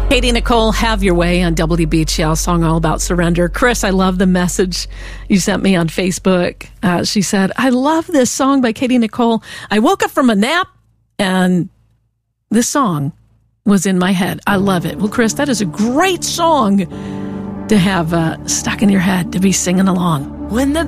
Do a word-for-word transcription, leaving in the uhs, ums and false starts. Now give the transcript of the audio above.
Katie Nicole, Have Your Way on W B H L, song all about surrender. Chris, I love the message you sent me on Facebook. Uh, she said, I love this song by Katie Nicole. I woke up from a nap and this song was in my head. I love it. Well, Chris, that is a great song to have uh, stuck in your head, to be singing along. When the